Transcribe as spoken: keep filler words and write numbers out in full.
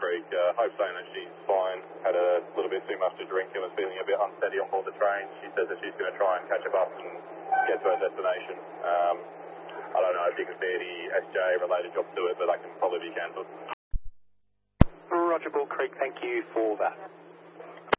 Creek. Uh, Hope's saying that she's fine, had a little bit too much to drink and was feeling a bit unsteady on board the train. She says that she's going to try and catch a bus and get to her destination. Um, I don't know if you can see any S J related jobs to it, but that can probably be cancelled. Roger, Bull Creek, thank you for that.